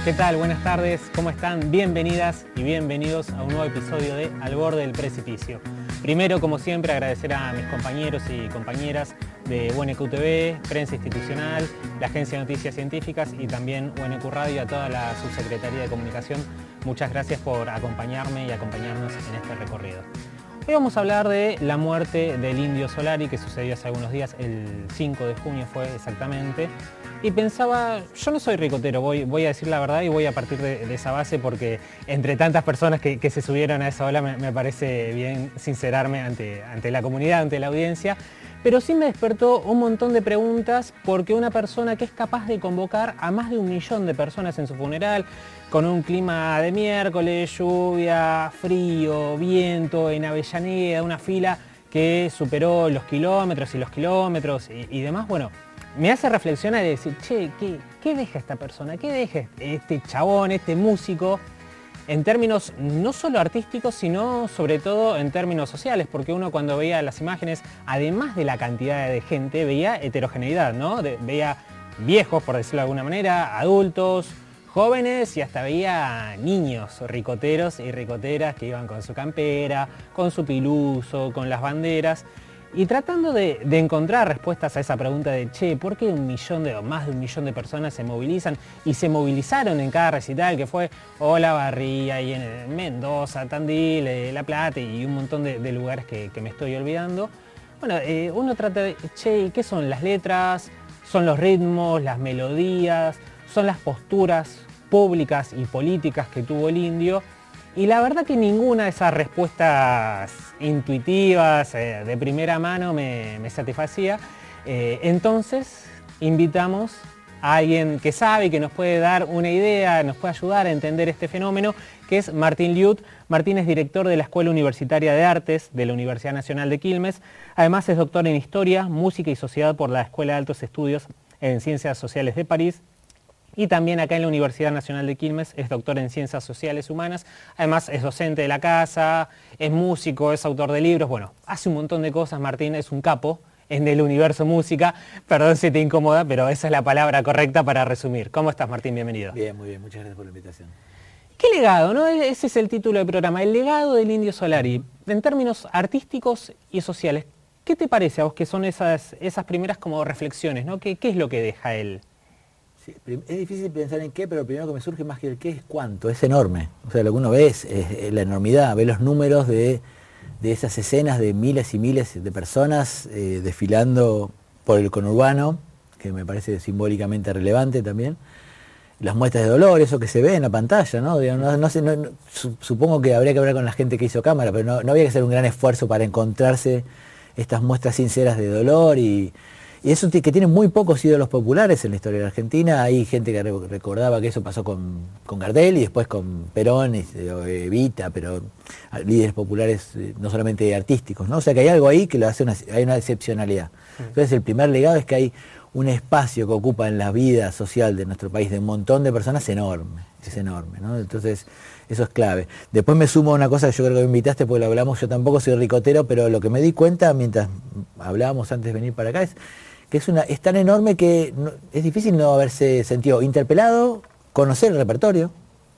¿Qué tal? Buenas tardes, ¿cómo están? Bienvenidas y bienvenidos a un nuevo episodio de Al Borde del Precipicio. Primero, como siempre, agradecer a mis compañeros y compañeras de UNQ TV, Prensa Institucional, la Agencia de Noticias Científicas y también UNQ Radio y a toda la Subsecretaría de Comunicación. Muchas gracias por acompañarme y acompañarnos en este recorrido. Hoy vamos a hablar de la muerte del Indio Solari, que sucedió hace algunos días, el 5 de junio fue exactamente. Y pensaba, yo no soy ricotero, voy a decir la verdad y voy a partir de esa base porque entre tantas personas que se subieron a esa ola me parece bien sincerarme ante la comunidad, ante la audiencia. Pero sí me despertó un montón de preguntas porque una persona que es capaz de convocar a más de 1 millón de personas en su funeral, con un clima de miércoles, lluvia, frío, viento, en Avellaneda, una fila que superó los kilómetros y demás, bueno, me hace reflexionar y decir, che, ¿qué deja esta persona? ¿Qué deja este chabón, este músico? En términos no solo artísticos, sino sobre todo en términos sociales, porque uno cuando veía las imágenes, además de la cantidad de gente, veía heterogeneidad, ¿no? Veía viejos, por decirlo de alguna manera, adultos, jóvenes y hasta veía niños, ricoteros y ricoteras que iban con su campera, con su piluso, con las banderas. Y tratando de encontrar respuestas a esa pregunta de, che, ¿por qué más de 1 millón de personas se movilizan? Y se movilizaron en cada recital, que fue Olavarría, y en Mendoza, Tandil, La Plata y un montón de lugares que me estoy olvidando. Bueno, uno trata de, che, ¿qué son las letras? ¿Son los ritmos, las melodías? ¿Son las posturas públicas y políticas que tuvo el indio? Y la verdad que ninguna de esas respuestas intuitivas, de primera mano, me satisfacía. Entonces, invitamos a alguien que sabe y que nos puede dar una idea, nos puede ayudar a entender este fenómeno, que es Martín Liut. Martín es director de la Escuela Universitaria de Artes de la Universidad Nacional de Quilmes. Además es doctor en Historia, Música y Sociedad por la Escuela de Altos Estudios en Ciencias Sociales de París. Y también acá en la Universidad Nacional de Quilmes es doctor en Ciencias Sociales Humanas, además es docente de la casa, es músico, es autor de libros, bueno, hace un montón de cosas. Martín es un capo en el universo música, perdón si te incomoda, pero esa es la palabra correcta para resumir. ¿Cómo estás, Martín? Bienvenido. Bien, muy bien, muchas gracias por la invitación. ¿Qué legado, no? Ese es el título del programa, el legado del Indio Solari, en términos artísticos y sociales. ¿Qué te parece a vos que son esas primeras como reflexiones, ¿no? ¿Qué es lo que deja él? Sí, es difícil pensar en qué, pero lo primero que me surge más que el qué es cuánto, es enorme. O sea, lo que uno ve es la enormidad, ve los números de esas escenas de miles y miles de personas desfilando por el conurbano, que me parece simbólicamente relevante también. Las muestras de dolor, eso que se ve en la pantalla, ¿no? Supongo que habría que hablar con la gente que hizo cámara, pero no había que hacer un gran esfuerzo para encontrarse estas muestras sinceras de dolor y eso que tiene muy pocos ídolos populares en la historia de la Argentina. Hay gente que recordaba que eso pasó con Gardel y después con Perón, Evita, pero líderes populares no solamente artísticos, ¿no? O sea que hay algo ahí que lo hace hay una excepcionalidad. Entonces el primer legado es que hay un espacio que ocupa en la vida social de nuestro país de un montón de personas enorme, es enorme, ¿no? Entonces eso es clave. Después me sumo a una cosa que yo creo que me invitaste porque lo hablamos, yo tampoco soy ricotero, pero lo que me di cuenta mientras hablábamos antes de venir para acá es que es tan enorme que es difícil no haberse sentido interpelado, conocer el repertorio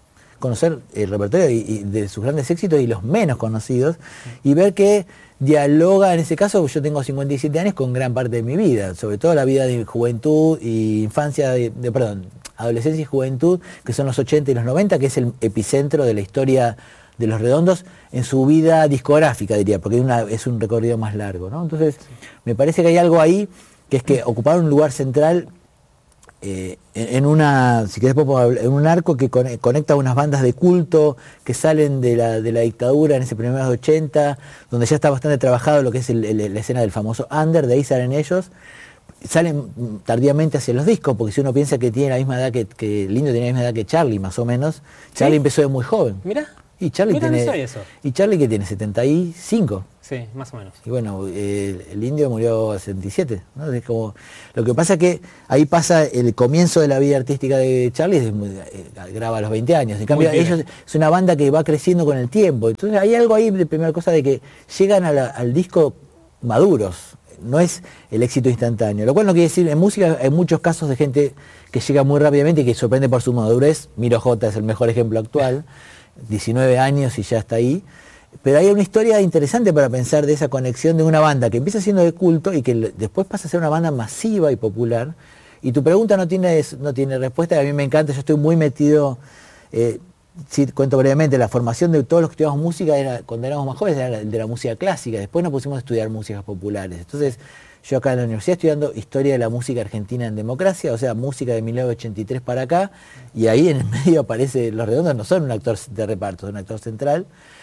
y de sus grandes éxitos y los menos conocidos, y ver que dialoga, en ese caso yo tengo 57 años, con gran parte de mi vida, sobre todo la vida de juventud y infancia, adolescencia y juventud, que son los 80 y los 90, que es el epicentro de la historia de Los Redondos en su vida discográfica, diría, porque es un recorrido más largo, ¿no? Entonces, me parece que hay algo ahí, que es que ocupar un lugar central en un arco que conecta unas bandas de culto que salen de la dictadura en ese primeros de 80, donde ya está bastante trabajado lo que es la escena del famoso under, de ahí salen ellos, salen tardíamente hacia los discos, porque si uno piensa que tiene la misma edad que el Indio, tiene la misma edad que Charlie, más o menos. Charlie empezó de muy joven. Mirá. Y Charlie no sabía eso. ¿Y Charlie que tiene? 75. Sí, más o menos. Y bueno, el Indio murió a 77, ¿no? Es como, lo que pasa es que ahí pasa el comienzo de la vida artística de Charlie, graba a los 20 años. En cambio, ellos es una banda que va creciendo con el tiempo. Entonces hay algo ahí de primera cosa de que llegan al disco maduros. no es el éxito instantáneo. Lo cual no quiere decir, en música hay muchos casos de gente que llega muy rápidamente y que sorprende por su madurez. Miro J es el mejor ejemplo actual, 19 años y ya está ahí. Pero hay una historia interesante para pensar de esa conexión de una banda que empieza siendo de culto y que después pasa a ser una banda masiva y popular. Y tu pregunta no tiene respuesta, a mí me encanta, yo estoy muy metido, sí, cuento brevemente, la formación de todos los que estudiamos música cuando éramos más jóvenes era de la música clásica, después nos pusimos a estudiar músicas populares. Entonces yo acá en la universidad estudiando historia de la música argentina en democracia, o sea, música de 1983 para acá, y ahí en el medio aparece, Los Redondos no son un actor de reparto, son un actor central.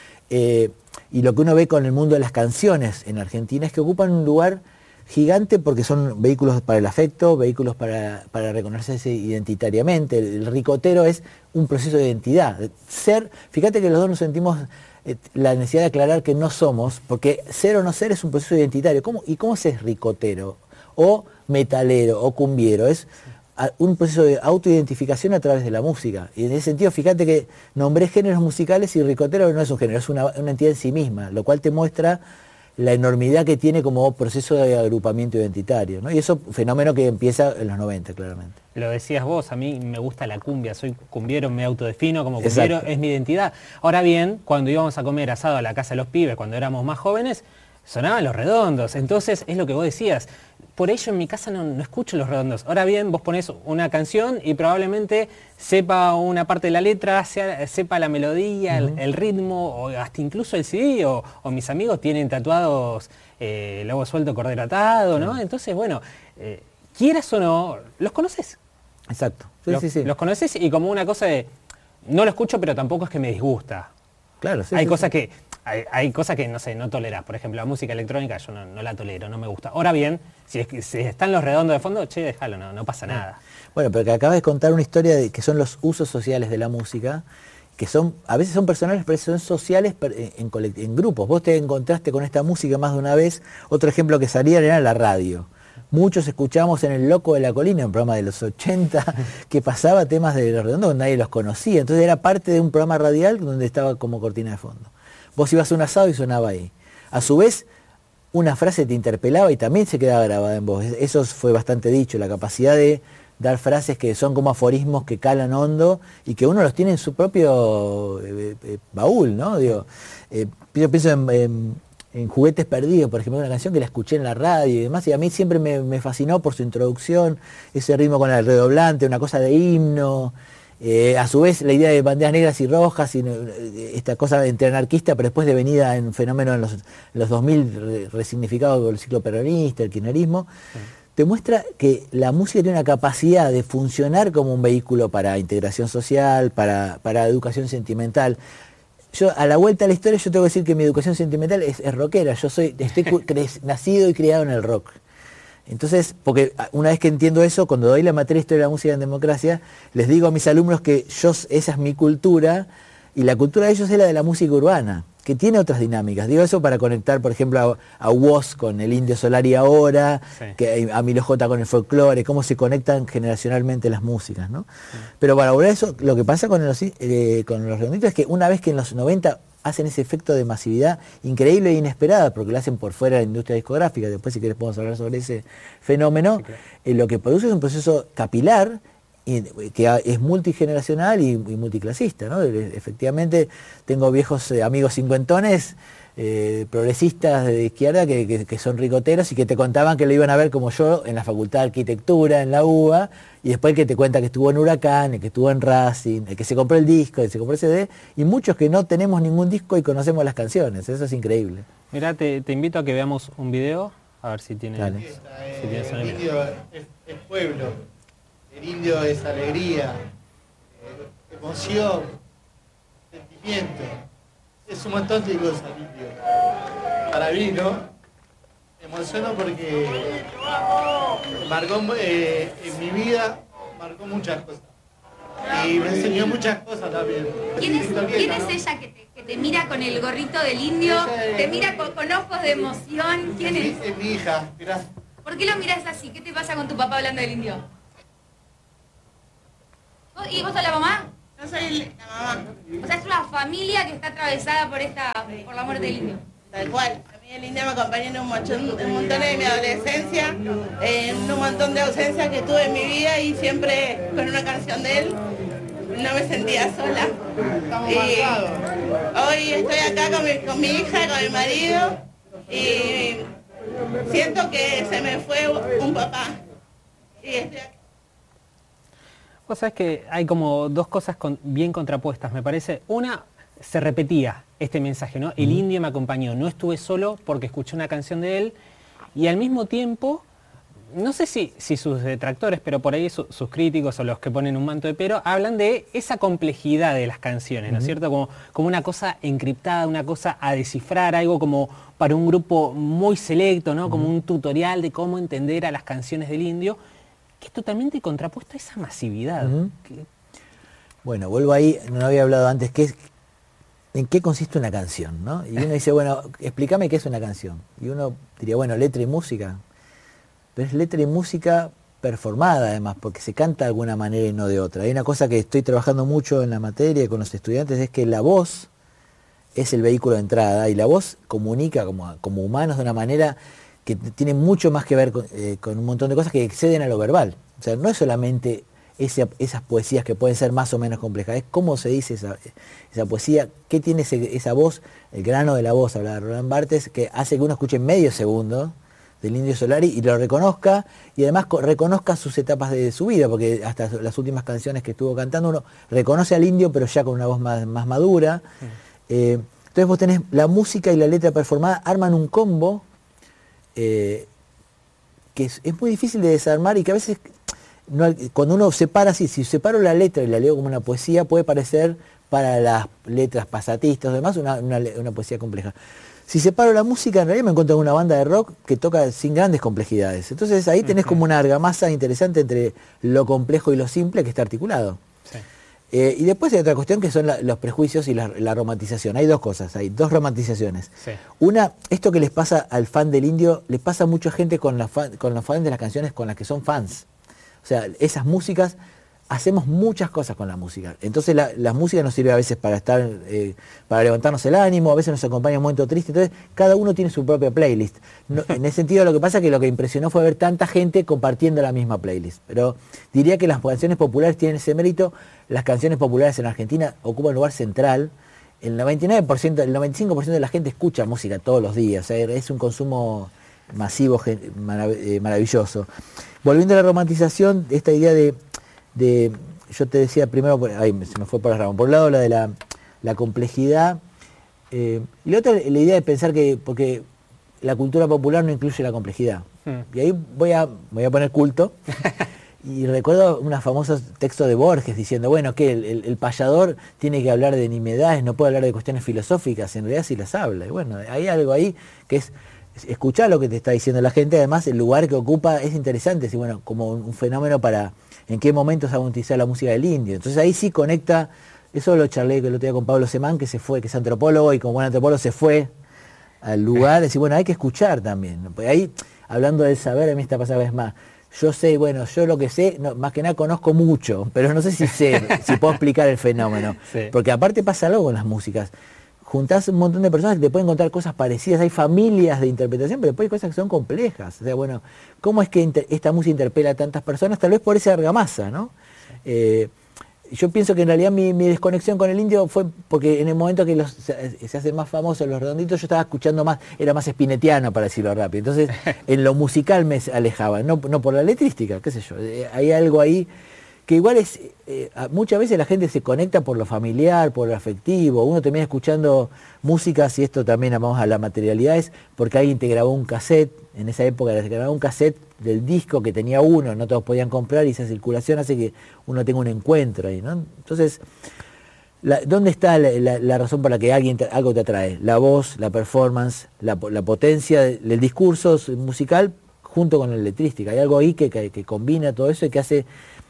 Y lo que uno ve con el mundo de las canciones en Argentina es que ocupan un lugar gigante porque son vehículos para el afecto, vehículos para reconocerse identitariamente. El ricotero es un proceso de identidad. Fíjate que los dos nos sentimos la necesidad de aclarar que no somos, porque ser o no ser es un proceso identitario. ¿Cómo se es ricotero? O metalero, o cumbiero. Es un proceso de autoidentificación a través de la música. Y en ese sentido, fíjate que nombré géneros musicales y ricotero no es un género, es una entidad en sí misma, lo cual te muestra la enormidad que tiene como proceso de agrupamiento identitario, ¿no? Y eso fenómeno que empieza en los 90, claramente. Lo decías vos, a mí me gusta la cumbia, soy cumbiero, me autodefino como cumbiero, exacto, es mi identidad. Ahora bien, cuando íbamos a comer asado a la casa de los pibes, cuando éramos más jóvenes, sonaban Los Redondos, entonces es lo que vos decías. Por ello en mi casa no escucho Los Redondos. Ahora bien, vos ponés una canción y probablemente sepa una parte de la letra, sepa la melodía, el ritmo, o hasta incluso el CD, o mis amigos tienen tatuados Lobo Suelto, Cordero Atado, ¿no? Entonces, bueno, quieras o no, los conoces. Exacto. Sí. Los conoces y como una cosa de, no lo escucho, pero tampoco es que me disgusta. Claro, sí. Hay cosas que... Hay cosas que, no sé, no tolerás. Por ejemplo, la música electrónica yo no la tolero, no me gusta. Ahora bien, si están Los Redondos de fondo, che, déjalo, no pasa nada. Bueno, pero que acabas de contar una historia de que son los usos sociales de la música, que a veces son personales, pero son sociales en grupos. Vos te encontraste con esta música más de una vez. Otro ejemplo que salía era la radio. Muchos escuchamos en El Loco de la Colina, un programa de los 80, que pasaba temas de Los Redondos donde nadie los conocía. Entonces era parte de un programa radial donde estaba como cortina de fondo. Vos ibas a un asado y sonaba ahí. A su vez, una frase te interpelaba y también se quedaba grabada en vos. Eso fue bastante dicho, la capacidad de dar frases que son como aforismos que calan hondo y que uno los tiene en su propio baúl, ¿no? Digo, yo pienso en Juguetes Perdidos, por ejemplo, una canción que la escuché en la radio y demás, y a mí siempre me fascinó por su introducción, ese ritmo con el redoblante, una cosa de himno. A su vez la idea de banderas negras y rojas, y esta cosa entre anarquista, pero después devenida en fenómeno en los 2000 resignificado por el ciclo peronista, el kirchnerismo, te muestra que la música tiene una capacidad de funcionar como un vehículo para integración social, para educación sentimental. Yo, a la vuelta a la historia, yo tengo que decir que mi educación sentimental es rockera. Yo estoy nacido y criado en el rock. Entonces, porque una vez que entiendo eso, cuando doy la materia de Historia de la Música en Democracia, les digo a mis alumnos que esa es mi cultura, y la cultura de ellos es la de la música urbana, que tiene otras dinámicas. Digo eso para conectar, por ejemplo, a Woz con el Indio Solari ahora, sí, que a Milo J con el folclore, cómo se conectan generacionalmente las músicas, ¿no? Sí. Pero para volver a eso, lo que pasa con los Redonditos es que una vez que en los 90 hacen ese efecto de masividad increíble e inesperada, porque lo hacen por fuera de la industria discográfica, después si querés podemos hablar sobre ese fenómeno, sí, claro. Lo que produce es un proceso capilar, que es multigeneracional y multiclasista, ¿no? Efectivamente tengo viejos amigos cincuentones, progresistas de izquierda que son ricoteros y que te contaban que lo iban a ver como yo en la Facultad de Arquitectura, en la UBA, y después el que te cuenta que estuvo en Huracán, el que estuvo en Racing, el que se compró el disco, el que se compró el CD, y muchos que no tenemos ningún disco y conocemos las canciones. Eso es increíble. Mirá, te invito a que veamos un video, a ver si tiene... El indio es pueblo, el indio es alegría, emoción, sentimiento. Es un montón de cosas, indio. Para mí, ¿no? Me emociono porque marcó en mi vida, marcó muchas cosas. Y me enseñó muchas cosas también. ¿Quién es ella que te mira con el gorrito del indio? ¿Te mira con ojos de emoción? ¿Quién es? Es mi hija, mirá. ¿Por qué lo mirás así? ¿Qué te pasa con tu papá hablando del indio? ¿Y vos sos la mamá? No soy la mamá. O sea, es una familia que está atravesada por la muerte del indio. Tal cual. El indio me acompañó en un montón de mi adolescencia, en un montón de ausencias que tuve en mi vida y siempre con una canción de él no me sentía sola. Y hoy estoy acá con mi hija, con mi marido y siento que se me fue un papá. Y estoy acá. Vos sabés que hay como dos cosas bien contrapuestas, me parece. Una, se repetía este mensaje, ¿no? El indio me acompañó, no estuve solo porque escuché una canción de él, y al mismo tiempo, no sé si sus detractores, pero por ahí sus críticos o los que ponen un manto de pero, hablan de esa complejidad de las canciones, ¿no es cierto? Como una cosa encriptada, una cosa a descifrar, algo como para un grupo muy selecto, ¿no? Como un tutorial de cómo entender a las canciones del indio, que es totalmente contrapuesto a esa masividad. Bueno, vuelvo ahí, no había hablado antes, ¿en qué consiste una canción? ¿No? Y uno dice, bueno, explícame qué es una canción. Y uno diría, bueno, letra y música. Pero es letra y música performada además, porque se canta de alguna manera y no de otra. Hay una cosa que estoy trabajando mucho en la materia con los estudiantes, es que la voz es el vehículo de entrada y la voz comunica como humanos de una manera que tiene mucho más que ver con un montón de cosas que exceden a lo verbal. O sea, no es solamente esas poesías que pueden ser más o menos complejas, es cómo se dice esa poesía, qué tiene esa voz, el grano de la voz, habla de Roland Barthes, que hace que uno escuche medio segundo del Indio Solari y lo reconozca, y además reconozca sus etapas de su vida, porque hasta las últimas canciones que estuvo cantando uno reconoce al indio, pero ya con una voz más madura. Entonces vos tenés la música y la letra performada, arman un combo que es muy difícil de desarmar y que a veces... cuando uno separa así, si separo la letra y la leo como una poesía, puede parecer para las letras pasatistas o demás una poesía compleja. Si separo la música, en realidad me encuentro con una banda de rock que toca sin grandes complejidades. Entonces ahí tenés como una argamasa interesante entre lo complejo y lo simple que está articulado. Sí. Y después hay otra cuestión que son los prejuicios y la romantización. Hay dos cosas, hay dos romantizaciones. Sí. Una, esto que les pasa al fan del indio, les pasa a mucha gente con los fans de las canciones con las que son fans. O sea, esas músicas, hacemos muchas cosas con la música. Entonces la música nos sirve a veces para para levantarnos el ánimo, a veces nos acompaña en un momento triste. Entonces cada uno tiene su propia playlist. En ese sentido lo que pasa es que lo que impresionó fue ver tanta gente compartiendo la misma playlist. Pero diría que las canciones populares tienen ese mérito. Las canciones populares en Argentina ocupan un lugar central. El 99%, el 95% de la gente escucha música todos los días. O sea, es un consumo masivo, maravilloso. Volviendo a la romantización, esta idea de yo te decía primero, se me fue por la rama, por un lado la de la complejidad, y la otra la idea de pensar que, porque la cultura popular no incluye la complejidad. Y ahí voy a poner culto, y recuerdo unos famosos textos de Borges diciendo, bueno, que el payador tiene que hablar de nimiedades, no puede hablar de cuestiones filosóficas, en realidad sí las habla. Y bueno, hay algo ahí que es escuchar lo que te está diciendo la gente, además el lugar que ocupa es interesante, sí, bueno, como un fenómeno para en qué momento se va a utilizar la música del indio. Entonces ahí sí conecta, eso lo charlé el otro día con Pablo Semán, que se fue, que es antropólogo, y como buen antropólogo se fue al lugar, decir, bueno, hay que escuchar también. Porque ahí, hablando del saber, a mí está pasando vez más. Yo sé, bueno, yo lo que sé, más que nada conozco mucho, pero no sé si si puedo explicar el fenómeno. Sí. Porque aparte pasa algo con las músicas. Juntás un montón de personas que te pueden contar cosas parecidas, hay familias de interpretación, pero después hay cosas que son complejas. O sea, bueno, ¿cómo es que esta música interpela a tantas personas? Tal vez por esa argamasa, ¿no? Yo pienso que en realidad mi desconexión con el indio fue porque en el momento que se hacen más famosos los redonditos, yo estaba escuchando más, era más spinettiano, para decirlo rápido. Entonces, en lo musical me alejaba, no por la letrística, qué sé yo. Hay algo ahí que igual es, muchas veces la gente se conecta por lo familiar, por lo afectivo, uno termina escuchando músicas, y esto también vamos a la materialidad, es porque alguien te grabó un cassette, en esa época te grabó un cassette del disco que tenía uno, no todos podían comprar, y esa circulación hace que uno tenga un encuentro ahí, ¿no? Entonces, ¿dónde está la razón por la que algo te atrae? La voz, la performance, la potencia del discurso musical junto con la letrística. Hay algo ahí que combina todo eso y que hace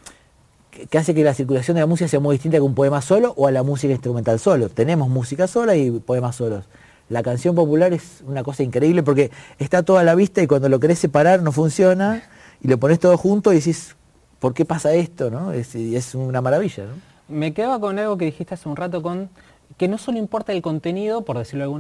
que la circulación de la música sea muy distinta que un poema solo o a la música instrumental solo. Tenemos música sola y poemas solos. La canción popular es una cosa increíble porque está toda a la vista y cuando lo querés separar no funciona y lo pones todo junto y decís, ¿por qué pasa esto? ¿No? Es una maravilla, ¿no? Me quedaba con algo que dijiste hace un rato, que no solo importa el contenido, por decirlo de alguna